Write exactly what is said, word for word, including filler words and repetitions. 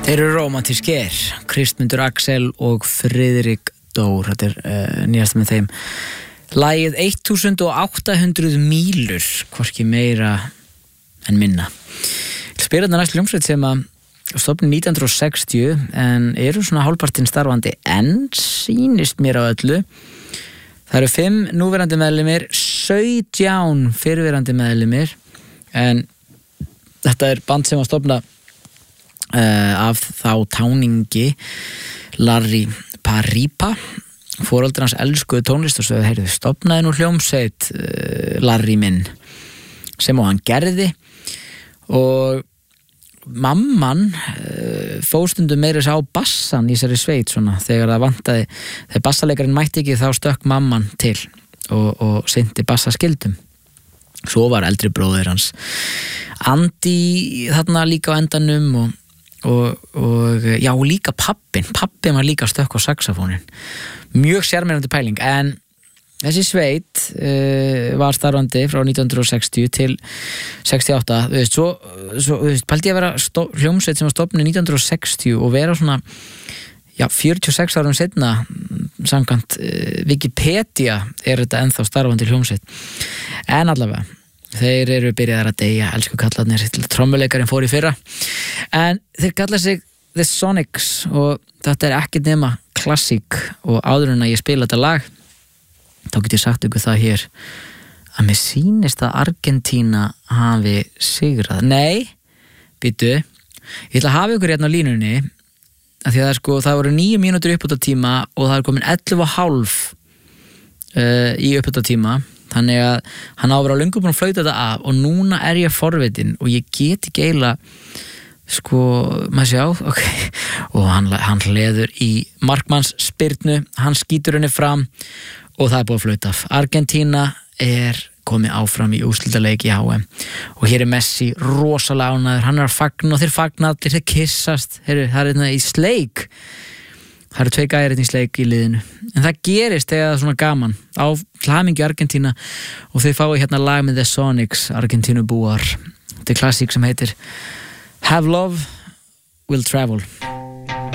Þeir eru rómantískir, Kristmundur Axel og Friðrik Dór, þetta er uh, nýjast með þeim. Lagið átján hundruð mílur, hvorki meira en minna. Spila þetta næst hljómsveit sem að stofni nítján hundruð sextíu en eru svona hálfpartinn starfandi en sýnist mér á öllu. Það eru fimm núverandi meðlimir, sautján fyrrverandi meðlimir en þetta er band sem að stofna uh, af þá táningi Larry Paripa. Foreldrar hans elskuðu tónlist og svo heyrðu stofnaði nú hljómsveit uh, Larry minn sem og hann gerði og mamman uh, fóstundum meira sá bassan í þessari sveit svona þegar það vantaði, þegar bassalekarinn mætti ekki þá stökk mamman til og, og synti bassaskildum. Svo var eldri bróðir hans Andy þarna líka á endanum og, og, og já líka pappin pappin var líka stökk á saxofónin. Mjög sjarmerandi pæling en þessi sveit uh, var starfandi frá nítján hundruð sextíu til sextíu og átta, þú veist, svo, svo þú veist, pældi ég að vera stó, hljómsveit sem var stofnuð nítján hundruð sextíu og vera svona já, fjörutíu og sex árum seinna samkvæmt uh, Wikipedia er þetta ennþá starfandi hljómsveit en allavega þeir eru byrjaðar að deyja, elsku kallarnir trommuleikarinn fór í fyrra en þeir kalla sig The Sonics og þetta er ekki nema klassík og áður en að ég spila þetta lag þá get ég sagt ykkur það hér að mér sýnist að Argentína hafi sigrað. Nei, býtu ég ætla að hafa ykkur hérna á línunni af því að það, er, sko, það voru níu mínútur uppbótartíma og það er komin ellefu og hálf uh, í uppbótartíma þannig að hann á að vera löngu búin að flauta þetta af og núna er ég forvitin og ég get ekki eiginlega sko, maður sjá, ok og hann, hann hleður í markmanns spyrnu, hann skýtur henni fram og það er búið að flauta af. Argentína er komið áfram í úrslitaleik í H M og hér er Messi rosalega ánægður, hann er að fagna og þeir fagna allir, þeir kissast Heru, það er hérna í sleik það eru tvei gærir í sleik í liðinu en það gerist þegar það er svona gaman á hamingju Argentína og þau fái hérna lag með The Sonics Argentínu búar, þetta er klassík sem heitir Have Love Will Travel.